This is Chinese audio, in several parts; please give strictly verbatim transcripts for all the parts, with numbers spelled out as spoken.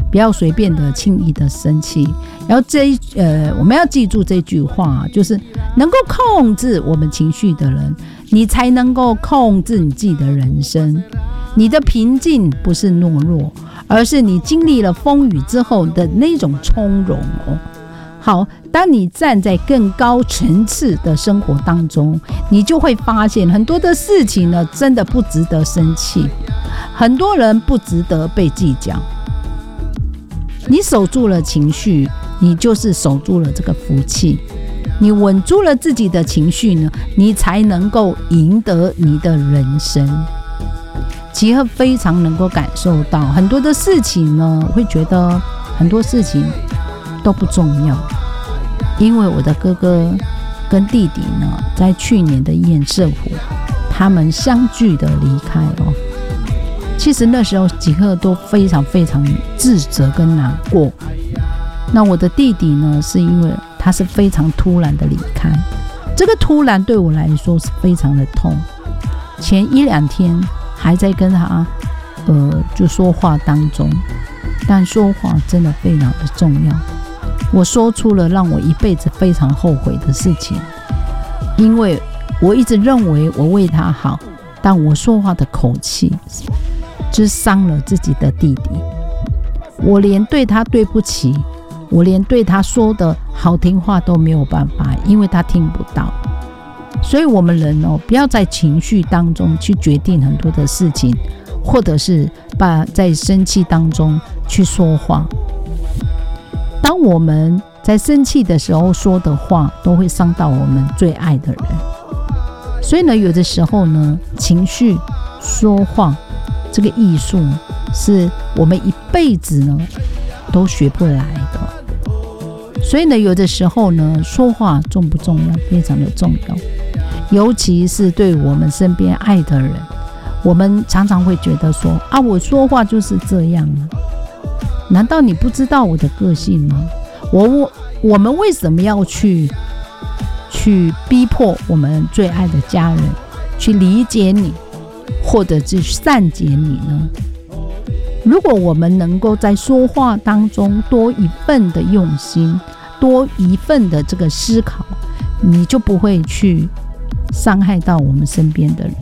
不要随便的轻易的生气。然后这呃，我们要记住这句话，就是能够控制我们情绪的人，你才能够控制你自己的人生。你的平静不是懦弱，而是你经历了风雨之后的那种从容哦。好，当你站在更高层次的生活当中，你就会发现很多的事情呢，真的不值得生气，很多人不值得被计较。你守住了情绪，你就是守住了这个福气。你稳住了自己的情绪呢，你才能够赢得你的人生。吉赫非常能够感受到很多的事情呢，会觉得很多事情都不重要，因为我的哥哥跟弟弟呢，在去年的堰社湖，他们相继的离开哦。其实那时候吉赫都非常非常自责跟难过。那我的弟弟呢，是因为他是非常突然的离开，这个突然对我来说是非常的痛。前一两天还在跟他呃就说话当中，但说话真的非常的重要。我说出了让我一辈子非常后悔的事情，因为我一直认为我为他好，但我说话的口气只伤了自己的弟弟。我连对他对不起，我连对他说的好听话都没有办法，因为他听不到。所以我们人哦，不要在情绪当中去决定很多的事情，或者是把在生气当中去说话。当我们在生气的时候说的话，都会伤到我们最爱的人。所以呢，有的时候呢，情绪说话这个艺术是我们一辈子呢都学不来的。所以呢，有的时候呢，说话重不重要？非常的重要，尤其是对我们身边爱的人，我们常常会觉得说啊，我说话就是这样啊。难道你不知道我的个性吗？我我我们为什么要去去逼迫我们最爱的家人去理解你，或者是善解你呢？如果我们能够在说话当中多一份的用心，多一份的这个思考，你就不会去伤害到我们身边的人。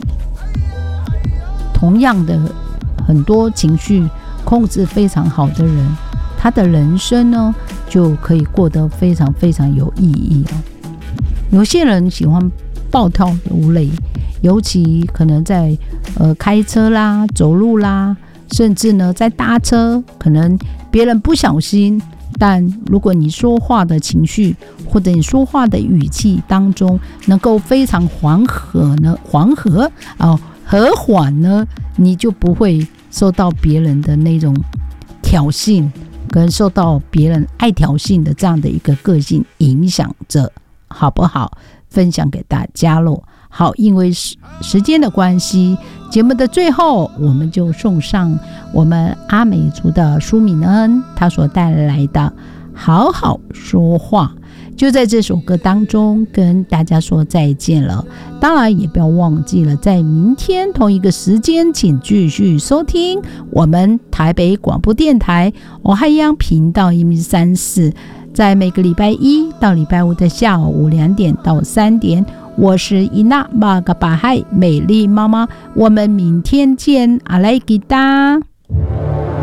同样的，很多情绪控制非常好的人，他的人生呢就可以过得非常非常有意义哦。有些人喜欢暴跳如雷，尤其可能在呃开车啦、走路啦，甚至呢在搭车，可能别人不小心，但如果你说话的情绪或者你说话的语气当中能够非常缓和呢，缓和啊、哦、和缓呢，你就不会受到别人的那种挑衅，跟受到别人爱挑衅的这样的一个个性影响着，好不好？分享给大家咯。好，因为时间的关系，节目的最后我们就送上我们阿美族的舒敏恩他所带来的好好说话，就在这首歌当中跟大家说再见了。当然也不要忘记了，在明天同一个时间请继续收听我们台北广播电台哦海洋频道一米三四，在每个礼拜一到礼拜五的下午两点到三点，我是伊娜马嘎巴海美丽妈妈，我们明天见，阿莱吉达。